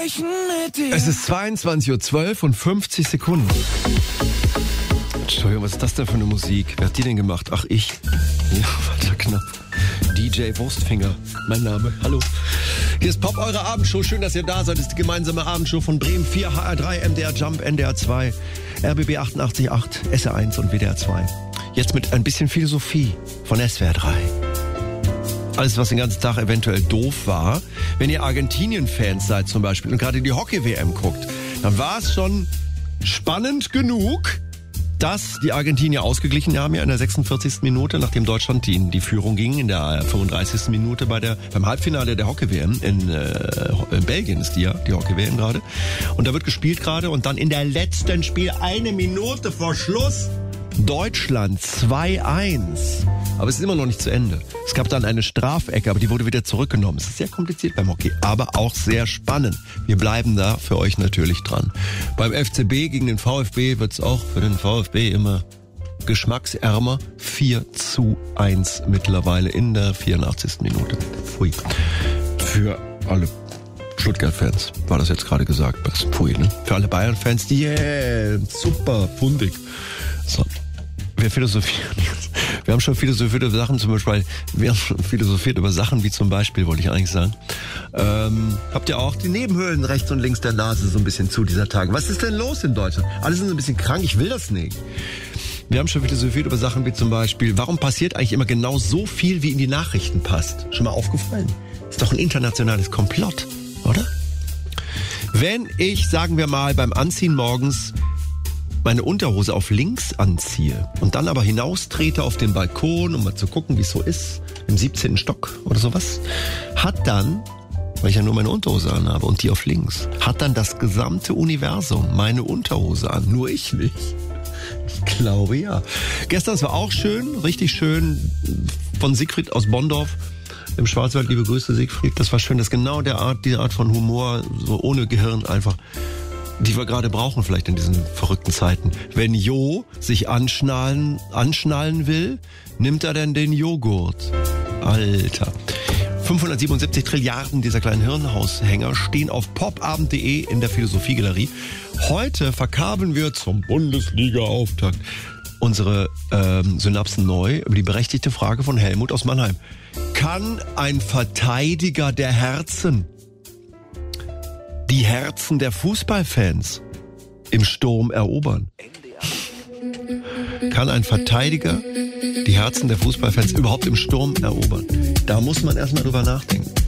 Es ist 22:12 und 50 Sekunden. Entschuldigung, was ist das denn für eine Musik? Wer hat die denn gemacht? Ach, ich. Ja, weiter knapp. DJ Wurstfinger, mein Name. Hallo. Hier ist Pop, eure Abendshow. Schön, dass ihr da seid. Das ist die gemeinsame Abendshow von Bremen 4, HR3, MDR Jump, NDR 2, RBB 88.8, SR1 und WDR 2. Jetzt mit ein bisschen Philosophie von SWR 3. Alles, was den ganzen Tag eventuell doof war. Wenn ihr Argentinien-Fans seid zum Beispiel und gerade die Hockey-WM guckt, dann war es schon spannend genug, dass die Argentinier ausgeglichen haben ja in der 46. Minute, nachdem Deutschland in die Führung ging, in der 35. Minute beim Halbfinale der Hockey-WM in Belgien ist die Hockey-WM gerade. Und da wird gespielt gerade und dann in der letzten Spiel, 1 Minute vor Schluss, Deutschland 2-1. Aber es ist immer noch nicht zu Ende. Es gab dann eine Strafecke, aber die wurde wieder zurückgenommen. Es ist sehr kompliziert beim Hockey, aber auch sehr spannend. Wir bleiben da für euch natürlich dran. Beim FCB gegen den VfB wird es auch für den VfB immer geschmacksärmer. 4-1 mittlerweile in der 84. Minute. Pfui. Für alle Stuttgart-Fans war das jetzt gerade gesagt. Pfui, ne? Für alle Bayern-Fans, super, fundig. So. Wir haben schon philosophiert über Sachen, zum Beispiel, wie zum Beispiel, wollte ich eigentlich sagen. Habt ihr auch die Nebenhöhlen rechts und links der Nase so ein bisschen zu dieser Tage? Was ist denn los in Deutschland? Alle sind ein bisschen krank, ich will das nicht. Wir haben schon philosophiert über Sachen wie zum Beispiel, warum passiert eigentlich immer genau so viel, wie in die Nachrichten passt? Schon mal aufgefallen? Ist doch ein internationales Komplott, oder? Wenn ich, sagen wir mal, beim Anziehen morgens meine Unterhose auf links anziehe und dann aber hinaustrete auf den Balkon, um mal zu gucken, wie es so ist, im 17. Stock oder sowas, hat dann, weil ich ja nur meine Unterhose anhabe und die auf links, hat dann das gesamte Universum meine Unterhose an, nur ich nicht. Ich glaube ja. Gestern, es war auch schön, richtig schön, von Siegfried aus Bonndorf im Schwarzwald, liebe Grüße Siegfried, das war schön, das ist genau die Art von Humor, so ohne Gehirn einfach, die wir gerade brauchen vielleicht in diesen verrückten Zeiten. Wenn Jo sich anschnallen will, nimmt er denn den Joghurt. Alter. 577 Trilliarden dieser kleinen Hirnhaushänger stehen auf popabend.de in der Philosophiegalerie. Heute verkabeln wir zum Bundesliga-Auftakt unsere Synapsen neu über die berechtigte Frage von Helmut aus Mannheim. Kann ein Verteidiger der Herzen die Herzen der Fußballfans im Sturm erobern? Kann ein Verteidiger die Herzen der Fußballfans überhaupt im Sturm erobern? Da muss man erstmal drüber nachdenken.